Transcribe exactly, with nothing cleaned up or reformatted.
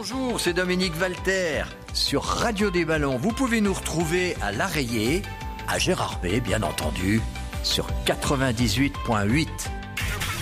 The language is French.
Bonjour, c'est Dominique Walter sur Radio des Ballons. Vous pouvez nous retrouver à l'Arreillé, à Gérardmer bien entendu, sur quatre-vingt-dix-huit virgule huit.